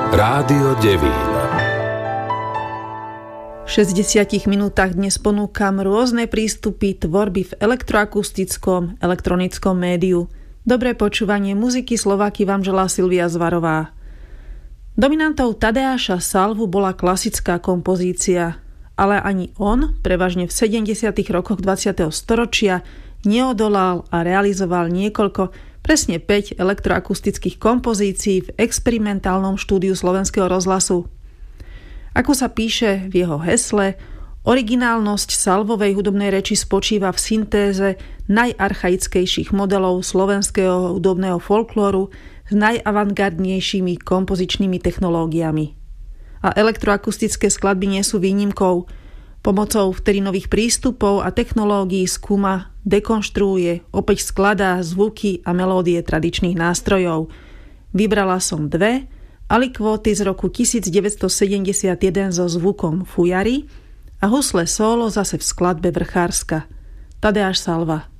Rádio Devín. V 60 minútach dnes ponúkam rôzne prístupy tvorby v elektroakustickom, elektronickom médiu. Dobré počúvanie muziky Slováky vám želá Silvia Zvarová. Dominantou Tadeáša Salvu bola klasická kompozícia, ale ani on, prevažne v 70. rokoch 20. storočia, neodolal a realizoval niekoľko, presne 5 elektroakustických kompozícií v experimentálnom štúdiu Slovenského rozhlasu. Ako sa píše v jeho hesle, originálnosť Salvovej hudobnej reči spočíva v syntéze najarchaickejších modelov slovenského hudobného folklóru s najavantgardnejšími kompozičnými technológiami. A elektroakustické skladby nie sú výnimkou. Pomocou vtedy nových prístupov a technológií skúma, dekonštruuje, opäť skladá zvuky a melódie tradičných nástrojov. Vybrala som 2 alikvóty z roku 1971 so zvukom fujary a husle solo zase v skladbe Vrchárska. Tadeáš Salva.